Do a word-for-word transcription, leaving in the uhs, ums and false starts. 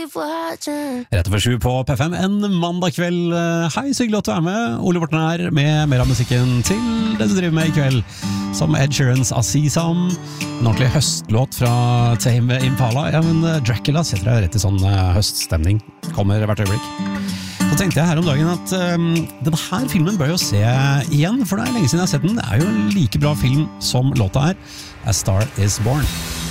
Rett over sju på P fem en mandag kveld. Hei, så hyggelig at du er med. Ole Borten her med mer av musikken til det du driver med i kveld. Som Ed Sheerans Azizam, en ordentlig høstlåt fra Tame Impala. Ja, men Dracula setter deg rett i sånn høststemning. Kommer hvert øyeblikk. Så tenkte jeg her om dagen at um, denne her filmen bør jeg jo se igjen, for det er lenge siden jeg har sett den. Det er jo en like bra film som låta er, A Star Is Born.